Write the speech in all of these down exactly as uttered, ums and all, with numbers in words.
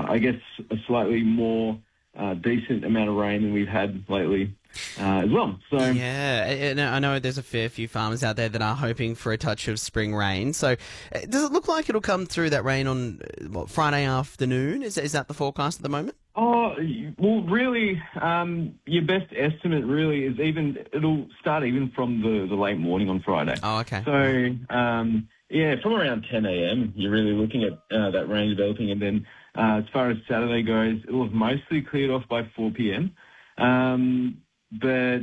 I guess, a slightly more uh, decent amount of rain than we've had lately uh, as well. So yeah, and I know there's a fair few farmers out there that are hoping for a touch of spring rain. So uh, does it look like it'll come through that rain on uh, what, Friday afternoon? Is, is that the forecast at the moment? Oh, well, really, um, your best estimate really is even, it'll start even from the, the late morning on Friday. Oh, okay. So, um, yeah, from around ten a.m., you're really looking at uh, that rain developing. And then uh, as far as Saturday goes, it'll have mostly cleared off by four p.m. Um, but,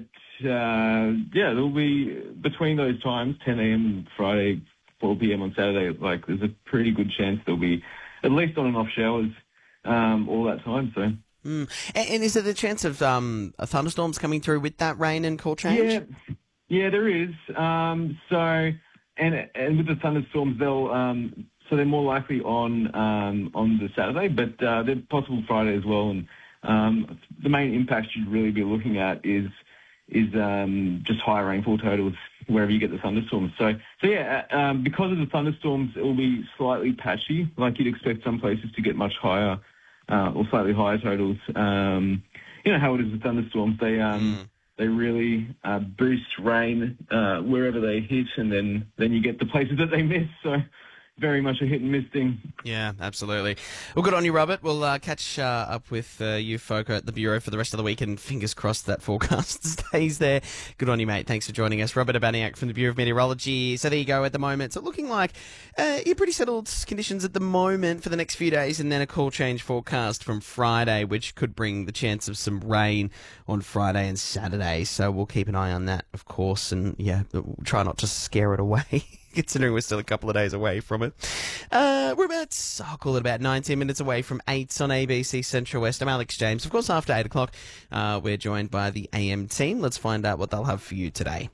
uh, yeah, there'll be, between those times, ten a.m. Friday, four p.m. on Saturday, like, there's a pretty good chance there'll be at least on and off showers Um, all that time, so. Mm. And, and is there the chance of um, thunderstorms coming through with that rain and cool change? Yeah, yeah, there is. Um, so, and and with the thunderstorms, they'll um, so they're more likely on um, on the Saturday, but uh, they're possible Friday as well. And um, the main impacts you'd really be looking at is is um, just higher rainfall totals wherever you get the thunderstorms. So, so yeah, um, because of the thunderstorms, it will be slightly patchy. Like you'd expect some places to get much higher. Uh, or slightly higher totals. Um, you know how it is with thunderstorms. They um, mm. they really uh, boost rain uh, wherever they hit, and then, then you get the places that they miss. So very much a hit and miss thing. Yeah, absolutely. Well, good on you, Robert. We'll uh, catch uh, up with uh, you folk at the Bureau for the rest of the week, and fingers crossed that forecast stays there. Good on you, mate. Thanks for joining us. Robert Abaniak from the Bureau of Meteorology. So there you go at the moment. So looking like uh, you're pretty settled conditions at the moment for the next few days, and then a cool change forecast from Friday, which could bring the chance of some rain on Friday and Saturday. So we'll keep an eye on that, of course, and yeah, we'll try not to scare it away. Considering we're still a couple of days away from it. Uh, we're about, I'll call it about nineteen minutes away from eight on A B C Central West. I'm Alex James. Of course, after eight o'clock, uh, we're joined by the A M team. Let's find out what they'll have for you today.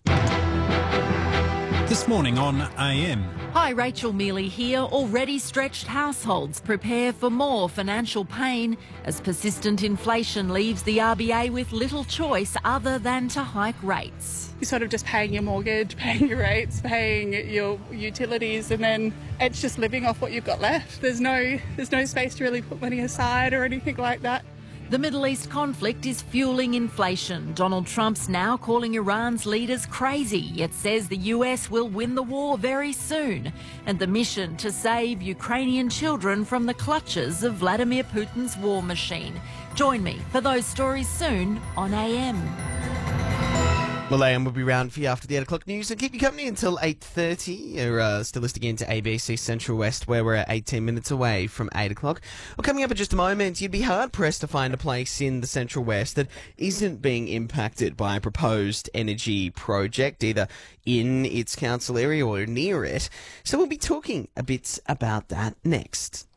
This morning on A M. Hi, Rachel Mealy here. Already stretched households prepare for more financial pain as persistent inflation leaves the R B A with little choice other than to hike rates. You're sort of just paying your mortgage, paying your rates, paying your utilities, and then it's just living off what you've got left. There's no, there's no space to really put money aside or anything like that. The Middle East conflict is fueling inflation. Donald Trump's now calling Iran's leaders crazy, yet says the U S will win the war very soon, and the mission to save Ukrainian children from the clutches of Vladimir Putin's war machine. Join me for those stories soon on A M. Well, A M will be round for you after the eight o'clock news and keep you company until eight thirty. You're uh, still listening in to A B C Central West, where we're at eighteen minutes away from eight o'clock. Well, coming up in just a moment, you'd be hard-pressed to find a place in the Central West that isn't being impacted by a proposed energy project, either in its council area or near it. So we'll be talking a bit about that next.